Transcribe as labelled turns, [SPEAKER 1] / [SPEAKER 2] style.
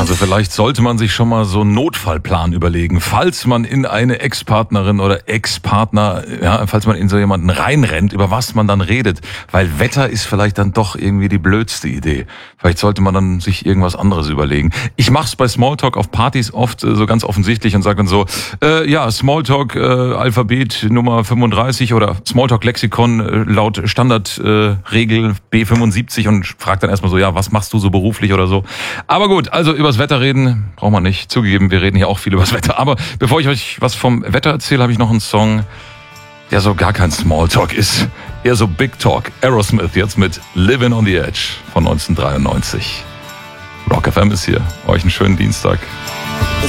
[SPEAKER 1] Also vielleicht sollte man sich schon mal so einen Notfallplan überlegen, falls man in eine Ex-Partnerin oder Ex-Partner, ja, falls man in so jemanden reinrennt, über was man dann redet. Weil Wetter ist vielleicht dann doch irgendwie die blödste Idee. Vielleicht sollte man dann sich irgendwas anderes überlegen. Ich mach's bei Smalltalk auf Partys oft so ganz offensichtlich und sage dann so, Smalltalk Alphabet Nummer 35 oder Smalltalk Lexikon laut Standardregel B75 und frag dann erstmal so, ja, was machst du so beruflich oder so. Aber gut, also übers Wetter reden braucht man nicht. Zugegeben, wir reden hier auch viel übers Wetter. Aber bevor ich euch was vom Wetter erzähle, habe ich noch einen Song, der so gar kein Smalltalk ist. Eher so Big Talk. Aerosmith jetzt mit Living on the Edge von 1993. Rock FM ist hier. Euch einen schönen Dienstag.